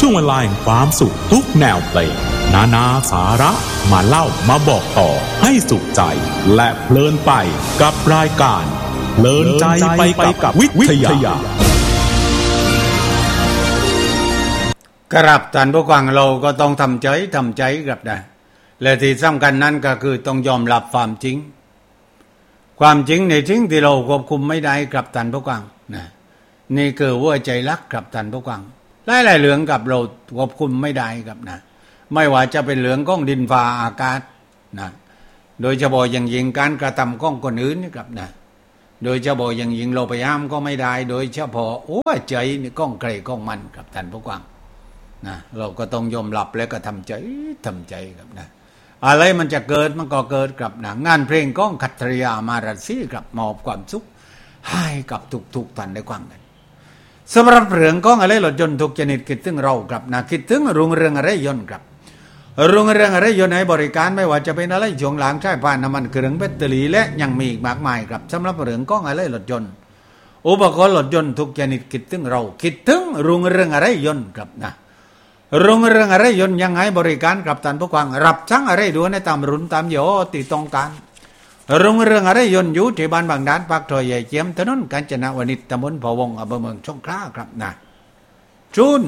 ช่วงเวลาแห่งความสุขทุกแนวเพลงนานาสาระมาเล่ามาบอกต่อให้สุขใจและเพลินไปกับรายการเพลินใจไปกับวิทยาครับท่านผู้ฟังเราก็ต้องทำใจครับนะและที่สำคัญนั้นก็คือต้องยอมรับความจริงในสิ่งที่เราควบคุมไม่ได้ครับท่านผู้ฟังนะนี่คือหัวใจรักครับท่านผู้ฟังหลายๆเรื่องกับเราควบคุมไม่ได้ครับนะไม่ว่าจะเป็นเรื่องของดินฟ้าอากาศนะโดยเฉพาะอย่างยิ่งการกระทำของคนอื่นครับนะโดยเฉพาะอย่างยิ่งเราไปห้ามก็ไม่ได้โดยเฉพาะหัวใจนี่ของใครของมันครับท่านผู้ฟังนะเราก็ต้องยอมรับและก็ทำใจครับนะอะไรมันจะเกิดมันก็เกิดครับนะงานเพลงของคัตริยามาราศีครับมอบความสุขให้กับทุกท่านได้ฟังกันสำหรับเรื่องของอะไรรถยนต์ทุกชนิดคิดถึงเราครับนะคิดถึงรุ่งเรืองอะไรยนต์ครับรุ่งเรืองอะไรยนต์ให้บริการไม่ว่าจะเป็นอะไรช่วงหลังใช้ผ่านน้ำมันเครื่องแบตเตอรี่และยังมีอีกมากมายครับสำหรับเรื่องของอะไรรถยนต์อุปกรณ์รถยนต์ทุกชนิดคิดถึงเราคิดถึงรุ่งเรืองอะไรยนต์ครับนะรุ่งเรืองอะไรยนต์ยังให้บริการกับท่านผู้ฟังรับสั่งอะไรด้วยในตามรุ่นตามยี่ห้อที่ต้องการรุ่งเรืองอะไรยนต์อยู่ที่บ้านบางด่านปากซอยใหญ่เจียมถนนกาญจนวนิชตำบลพะวงอำเภอเมืองสงขลาครับนะจูน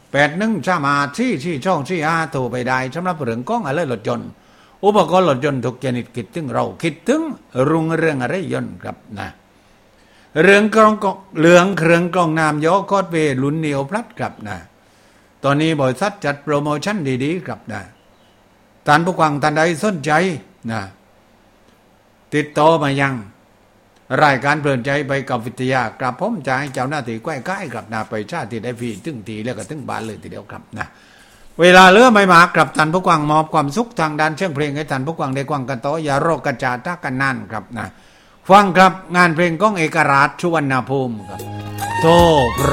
8135442445โทรไปได้สำหรับเรื่องของอะไรรถยนต์อุปกรณ์รถยนต์ทุกชนิดคิดถึงเราคิดถึงรุ่งเรืองอะไรยนต์ครับนะเรื่องเครื่องกรองน้ำย่อคอดเวรุ่นเนียวพลัดครับนะตอนนี้บริษัทจัดโปรโมชั่นดีๆครับนะท่านผู้ฟังท่านใดสนใจนะติดต่อมายังรายการเพลินใจไปกับวิทยากระผมจะให้เจ้าหน้าที่ใกล้ๆกับนาไปชาติได้ฟรีถึงทีแล้วก็ถึงบ้านเลยทีเดียวครับนะเวลาเหลือไม่มากครับท่านผู้ฟังมอบความสุขทางด้านเสียงเพลงให้ท่านผู้ฟังได้ฟังกันต่ออย่ารอกระจาตากันนั่นครับนะฟังครับงานเพลงของเอกราชสุวรรณภูมิครับโท